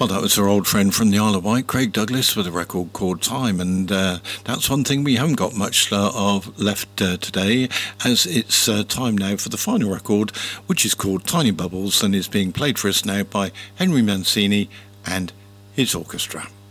Well, that was our old friend from the Isle of Wight, Craig Douglas, with a record called Time, and that's one thing we haven't got much of left today, as it's time now for the final record, which is called Tiny Bubbles, and is being played for us now by Henry Mancini and his orchestra.